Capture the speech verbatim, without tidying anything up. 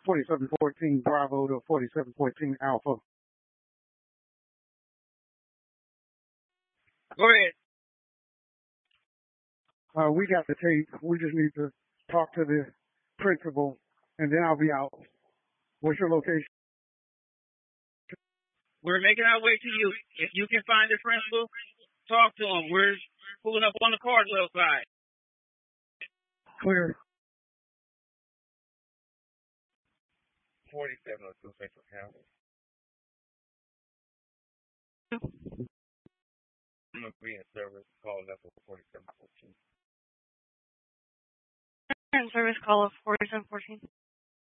forty-seven fourteen Bravo to forty-seven fourteen Alpha. Go ahead. Uh, we got the tape. We just need to talk to the principal, and then I'll be out. What's your location? We're making our way to you. If you can find the principal, talk to him. We're pulling up on the Cardwell side. Clear. forty-seven oh two Central County. I'm agreeing service calling up for forty-seven fourteen. Service call of forty-seven fourteen.